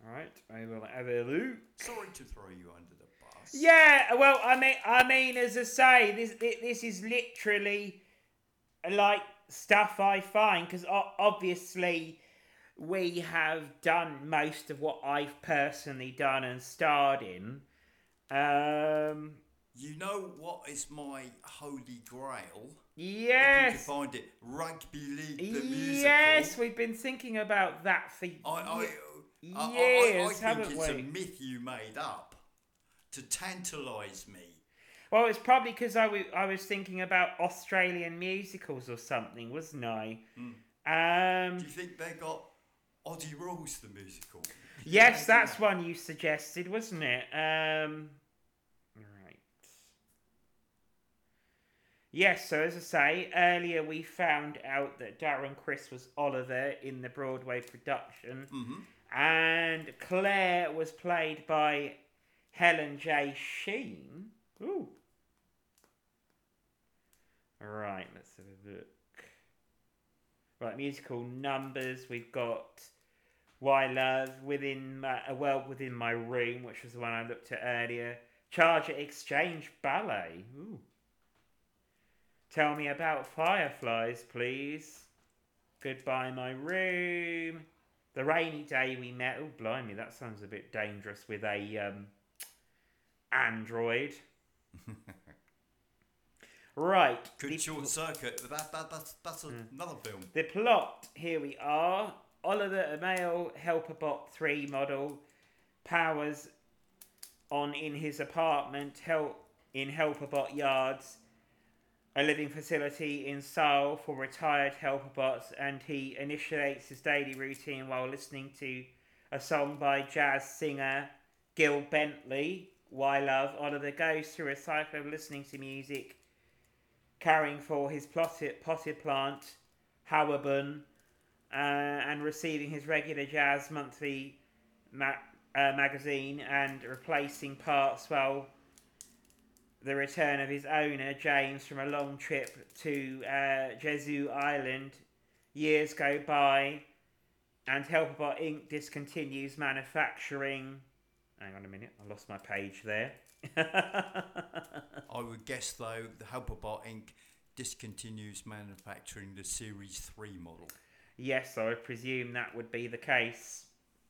Right, I will have a look. Sorry to throw you under the bus. Yeah, well, I mean, as I say, this is literally like stuff I find because obviously we have done most of what I've personally done and starred in. Um, You know what is my holy grail? If you could yes, find it, Rugby League the yes, musical. we've been thinking about that for I, I years, think haven't it's a we? myth you made up to tantalise me. Well, it's probably because I was thinking about Australian musicals or something, wasn't I? Do Um, you think they got Oddie Rules the musical? Did you yes, imagine that's that? one you suggested, wasn't it? Right. Yes, so as I say, earlier we found out that Darren Criss was Oliver in the Broadway production, and Claire was played by Helen J. Sheen. Ooh. Right, let's have a look. Right, musical numbers. We've got Why Love, A World Within My Room, which was the one I looked at earlier. Charger Exchange Ballet. Ooh. Tell me about fireflies, please. Goodbye, my room. The rainy day we met. Oh, blimey, that sounds a bit dangerous with a android. Right. Could short circuit. That's another film. The plot. Here we are. Oliver, a male helper bot 3 model, powers on in his apartment in Helperbot Yards, a living facility in Seoul for retired Helperbots, and he initiates his daily routine while listening to a song by jazz singer Gil Bentley. Why Love? Oliver goes through a cycle of listening to music, caring for his potted plant, Howabun, and receiving his regular jazz monthly magazine and replacing parts while the return of his owner, James, from a long trip to Jeju Island. Years go by, and Helperbot Inc. discontinues manufacturing. Hang on a minute, I lost my page there. I would guess though the Helperbot Inc. discontinues manufacturing the Series 3 model. Yes, I would presume that would be the case.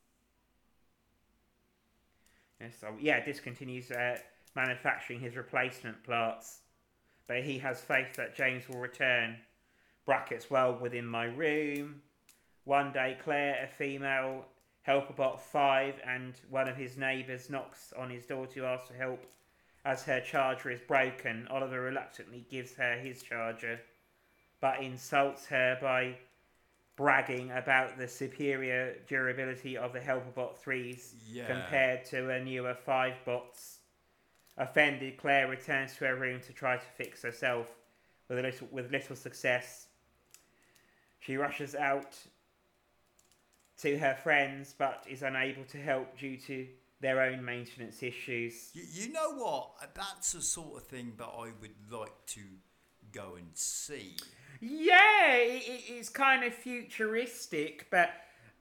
Yes, so, yeah, discontinues manufacturing his replacement parts, but he has faith that James will return. Brackets well within my room. One day, Claire, a female Helperbot 5, and one of his neighbours knocks on his door to ask for help as her charger is broken. Oliver reluctantly gives her his charger, but insults her by bragging about the superior durability of the Helperbot 3s Yeah. compared to her newer 5 bots. Offended, Claire returns to her room to try to fix herself with little success. She rushes out to her friends but is unable to help due to their own maintenance issues. You know what? That's the sort of thing that I would like to go and see. Yeah, it's kind of futuristic, but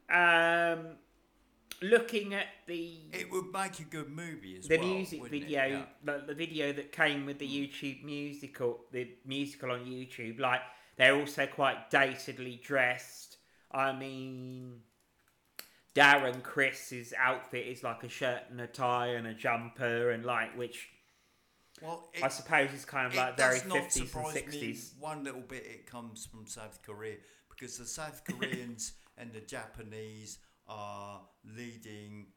looking at It would make a good movie as the well, music wouldn't it? video, Yeah. the video that came with the YouTube musical, the musical on YouTube, like they're also quite datedly dressed. I mean, Darren Chris's outfit is like a shirt and a tie and a jumper, and like which Well, I suppose is kind of like it very does not 50s and surprise me 60s. one little bit it comes from South Korea because the South Koreans and the Japanese are leading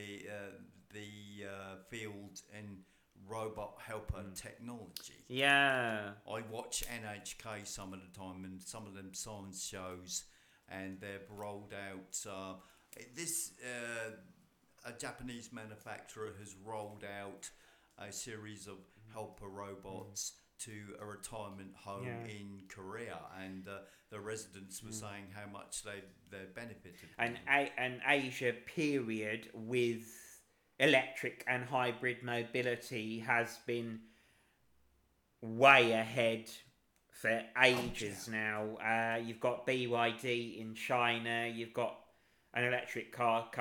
the field in robot helper technology. Yeah. I watch NHK some of the time and some of them science shows, and they've rolled out this. A Japanese manufacturer has rolled out a series of helper robots to a retirement home Yeah. in Korea, and the residents were saying how much they benefited. An Asia period with electric and hybrid mobility has been way ahead for ages now. You've got BYD in China. You've got an electric car